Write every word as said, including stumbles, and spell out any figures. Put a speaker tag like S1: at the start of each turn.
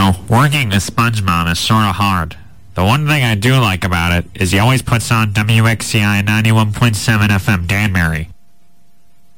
S1: know, working with SpongeBob is sort of hard. The one thing I do like about it is he always puts on W X C I ninety-one point seven F M Danbury.